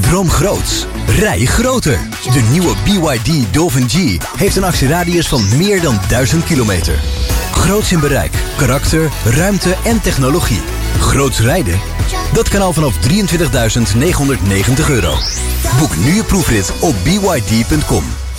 Droom groots. Rij groter. De nieuwe BYD Dolphin G heeft een actieradius van meer dan 1000 kilometer. Groots in bereik, karakter, ruimte en technologie. Groots rijden? Dat kan al vanaf €23.990. Boek nu je proefrit op byd.com.